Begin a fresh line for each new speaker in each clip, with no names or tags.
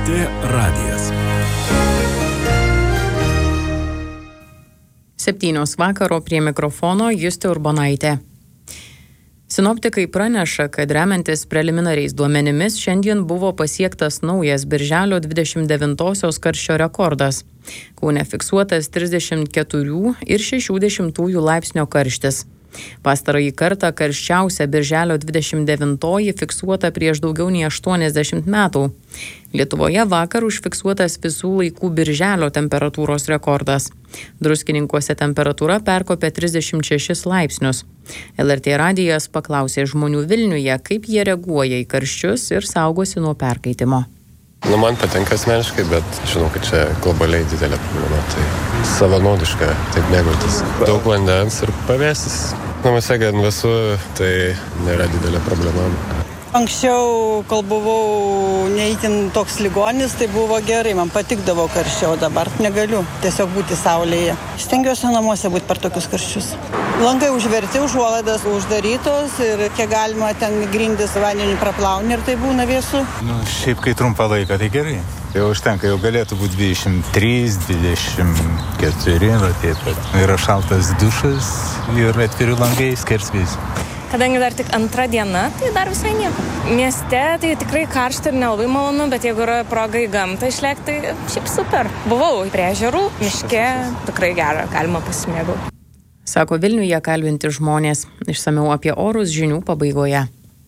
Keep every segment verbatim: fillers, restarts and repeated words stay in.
Lrt radijas.
Septynios vakaro prie mikrofono Justė Urbonaitė. Sinoptikai praneša, kad remiantis preliminariais duomenimis šiandien buvo pasiektas naujas birželio dvidešimt devintosios karščio rekordas. Kaune fiksuotas trisdešimt keturių ir šešių dešimtųjų laipsnio karštis. Pastarąjį kartą karščiausia birželio dvidešimt devintoji fiksuota prieš daugiau nei aštuoniasdešimt metų. Lietuvoje vakar užfiksuotas visų laikų birželio temperatūros rekordas. Druskininkuose temperatūra perkopė trisdešimt šešis laipsnius. L R T radijas paklausė žmonių Vilniuje, kaip jie reaguoja į karščius ir saugosi nuo perkaitimo.
Nu, man patinka asmeniškai, bet žinau, kad čia globaliai didelė problema, tai savanaudiška taip mėgautis. Daug vandens ir pavėsis. Namuose gan vėsu, tai nėra didelė problema.
Anksčiau, kol buvau neįtin toks ligonis, tai buvo gerai, man patikdavo karščiau, dabar negaliu tiesiog būti saulėje. Stengiuosi namuose būti per tokius karščius. Langai užverti, užuolaidas uždarytos ir kiek galima ten grindis vandeniu praplauni ir tai būna vėsu.
Nu, šiaip kai trumpą laiką, tai gerai. Jau užtenka, jau galėtų būti dvidešimt trys, dvidešimt keturi, va taip pat. Yra šaltas dušas ir atviri langai skersvės.
Kadangi dar tik antra diena, tai dar visai nieko. Mieste tai tikrai karšta ir nelabai malonu, bet jeigu yra proga į gamtą išlėkti, tai šiaip super. Buvau prie ežerų, miške, tikrai gera, galima pasimėgauti.
Sako Vilniuje kalbinti žmonės. Išsamiau apie orus žinių pabaigoje.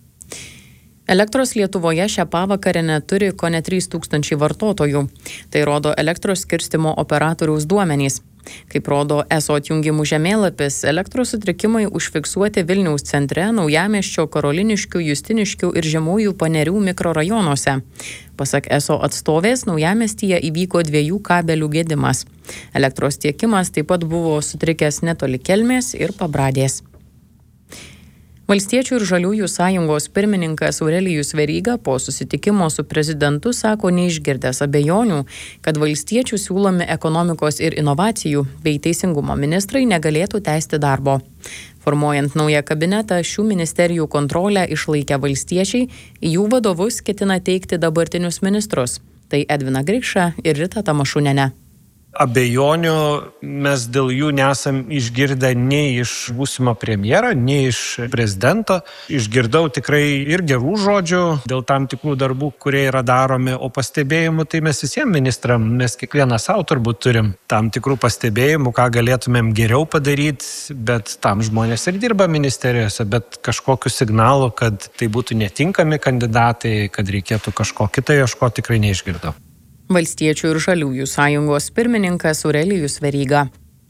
Elektros Lietuvoje šią pavakarę neturi kone trys tūkstančiai vartotojų. Tai rodo elektros skirstymo operatoriaus duomenys. Kaip rodo ESO atjungimų žemėlapis, elektros sutrikimai užfiksuoti Vilniaus centre, Naujamiesčio, Karoliniškių, Justiniškių ir Žemųjų Panerių mikrorajonuose. Pasak ESO atstovės, Naujamiestyje įvyko dviejų kabelių gedimas. Elektros tiekimas taip pat buvo sutrikęs netoli Kelmės ir Pabradės. Valstiečių ir Žaliųjų sąjungos pirmininkas Aurelijus Veryga po susitikimo su prezidentu sako neišgirdęs abejonių, kad valstiečių siūlomi ekonomikos ir inovacijų bei teisingumo ministrai negalėtų tęsti darbo. Formuojant naują kabinetą, šių ministerijų kontrolę išlaikę valstiečiai, į jų vadovus ketina teikti dabartinius ministrus. Tai Edvina Grikša ir Rita Tamašunienė.
Abejonių mes dėl jų nesam išgirdę nei iš būsimo premjero, nei iš prezidento. Išgirdau tikrai ir gerų žodžių dėl tam tikrų darbų, kurie yra daromi, o pastebėjimų tai mes visiems ministram, mes kiekvienas savo turbūt turim tam tikrų pastebėjimų, ką galėtumėm geriau padaryti, bet tam žmonės ir dirba ministerijose, bet kažkokiu signalu, kad tai būtų netinkami kandidatai, kad reikėtų kažko kito ieškoti, tikrai neišgirdau.
Valstiečių ir Žaliųjų sąjungos pirmininkas Aurelijus Veryga.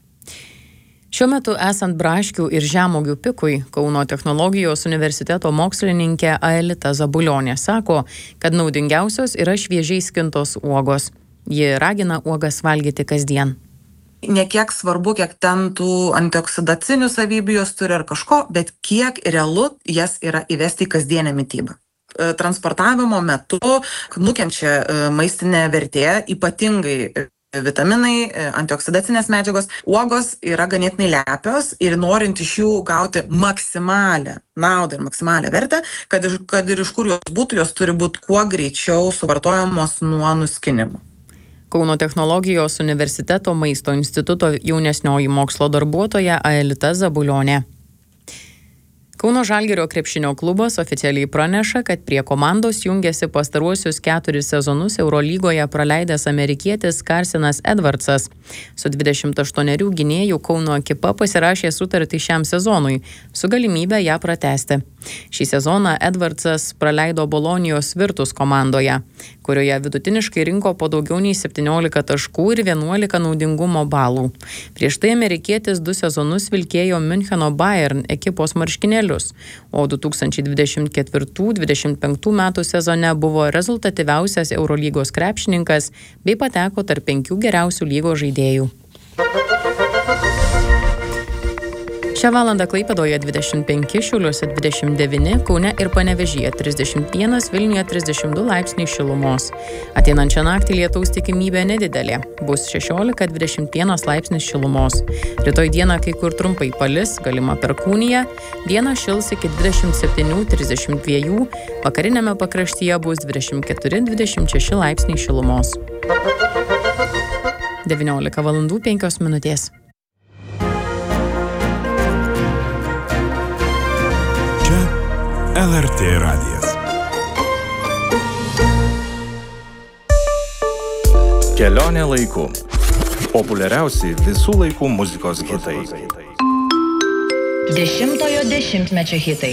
Šiuo metu esant braškių ir žemuogių pikui, Kauno technologijos universiteto mokslininkė Aelita Zabulionė sako, kad naudingiausios yra šviežiai skintos uogos. Ji ragina uogas valgyti kasdien.
Ne kiek svarbu, kiek ten tų antioksidacinių savybių jos turi ar kažko, bet kiek realu jas yra įvesti į kasdienę mitybą. Transportavimo metu nukenčia maistinė vertė, ypatingai vitaminai, antioksidacinės medžiagos. Uogos yra ganėtinai lepios ir norint iš jų gauti maksimalią naudą ir maksimalią vertę, kad, kad ir iš kur jos būtų, jos turi būti kuo greičiau suvartojamos nuo nuskinimo.
Kauno technologijos universiteto maisto instituto jaunesnioji mokslo darbuotoja Aelita Zabulionė. Kauno Žalgirio krepšinio klubas oficialiai praneša, kad prie komandos jungiasi pastaruosius keturis sezonus Eurolygoje praleidęs amerikietis Carsonas Edwardsas. Su dvidešimt aštuonerių gynėjų Kauno ekipa pasirašė sutartį šiam sezonui, su galimybė ją pratęsti. Šį sezoną Edwardsas praleido Bolonijos Virtus komandoje, kurioje vidutiniškai rinko po daugiau nei septyniolika taškų ir vienuolika naudingumo balų. Prieš tai amerikietis du sezonus vilkėjo Müncheno Bayern ekipos marškinėlius, o du tūkstančiai dvidešimt ketvirtų dvidešimt penktų metų sezone buvo rezultatyviausias Eurolygos krepšininkas bei pateko tarp penkių geriausių lygos žaidėjų. Šią valandą Klaipėdoje dvidešimt penki, Šiauliuose dvidešimt devyni, Kaune ir Panevėžyje trisdešimt vienas, Vilniuje trisdešimt du laipsniai šilumos. Ateinančią naktį lietaus tikimybė nedidelė. Bus šešiolika dvidešimt vienas laipsnis šilumos. Rytoj dieną kai kur trumpai palis, galima perkūnija. Dieną šils iki dvidešimt septyni trisdešimt dva, vakariniame pakraštyje bus dvidešimt keturi dvidešimt šeši laipsniai šilumos. devyniolika valandų penkios minutės.
L R T radijas. Kelionė laiku. Populiariausi visų laikų muzikos hitai.
Dešimtojo dešimtmečio hitai.